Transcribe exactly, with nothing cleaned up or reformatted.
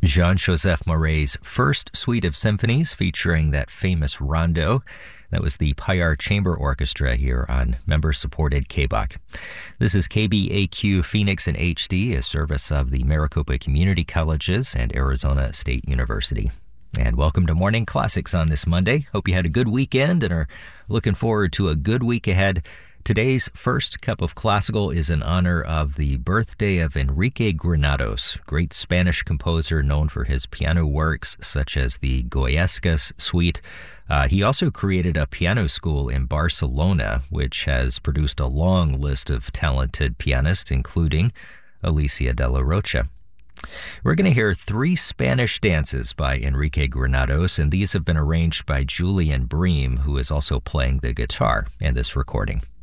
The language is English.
Jean-Joseph Maury's first suite of symphonies featuring that famous rondo. That was the Payar Chamber Orchestra here on member-supported K B O C. This is K B A Q Phoenix in H D, a service of the Maricopa Community Colleges and Arizona State University. And welcome to Morning Classics on this Monday. Hope you had a good weekend and are looking forward to a good week ahead. Today's first cup of classical is in honor of the birthday of Enrique Granados, great Spanish composer known for his piano works such as the Goyescas Suite. Uh, he also created a piano school in Barcelona, which has produced a long list of talented pianists, including Alicia de la Rocha. We're going to hear three Spanish dances by Enrique Granados, and these have been arranged by Julian Bream, who is also playing the guitar in this recording.